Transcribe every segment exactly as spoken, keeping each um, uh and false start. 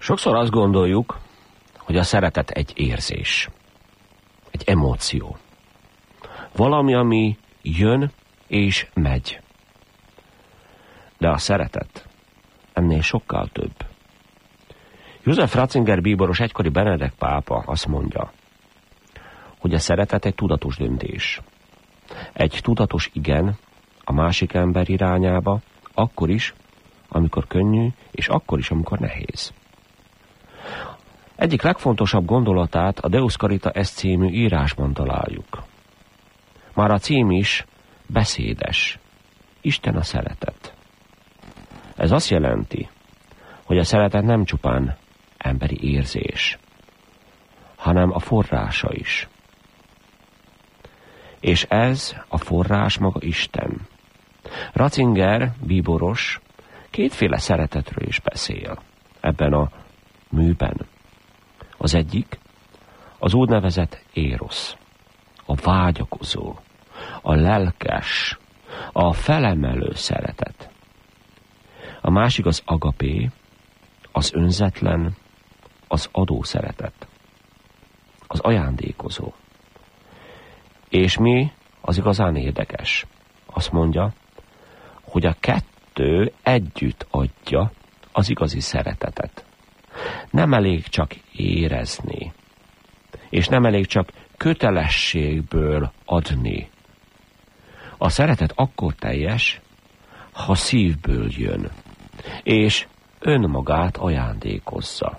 Sokszor azt gondoljuk, hogy a szeretet egy érzés, egy emóció. Valami, ami jön és megy. De a szeretet ennél sokkal több. József Ratzinger bíboros egykori Benedek pápa azt mondja, hogy a szeretet egy tudatos döntés. Egy tudatos igen a másik ember irányába, akkor is, amikor könnyű, és akkor is, amikor nehéz. Egyik legfontosabb gondolatát a Deus Carita Est című írásban találjuk. Már a cím is beszédes. Isten a szeretet. Ez azt jelenti, hogy a szeretet nem csupán emberi érzés, hanem a forrása is. És ez a forrás maga Isten. Ratzinger bíboros kétféle szeretetről is beszél ebben a műben. Az egyik az úgynevezett érosz, a vágyakozó, a lelkes, a felemelő szeretet. A másik az agapé, az önzetlen, az adó szeretet, az ajándékozó. És mi az igazán érdekes? Azt mondja, hogy a kettő együtt adja az igazi szeretetet. Nem elég csak érezni, és nem elég csak kötelességből adni. A szeretet akkor teljes, ha szívből jön, és önmagát ajándékozza.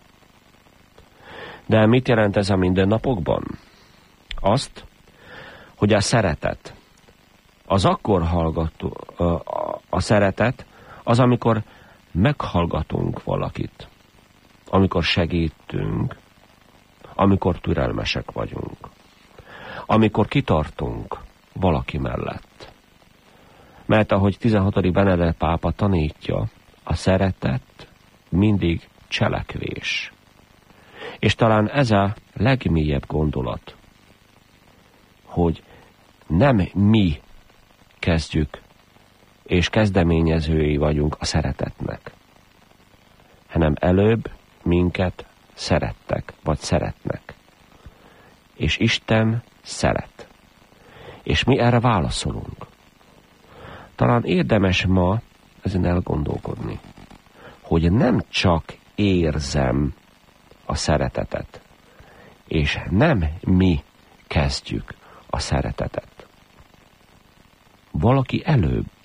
De mit jelent ez a mindennapokban? Azt, hogy a szeretet, az akkor hallgató, a, a szeretet, az amikor meghallgatunk valakit, amikor segítünk, amikor türelmesek vagyunk, amikor kitartunk valaki mellett. Mert ahogy tizenhatodik Benedek pápa tanítja, a szeretet mindig cselekvés. És talán ez a legmélyebb gondolat, hogy nem mi kezdjük és kezdeményezői vagyunk a szeretetnek, hanem előbb minket szerettek, vagy szeretnek. És Isten szeret. És mi erre válaszolunk. Talán érdemes ma ezen elgondolkodni, hogy nem csak érzem a szeretetet, és nem mi kezdjük a szeretetet. Valaki előbb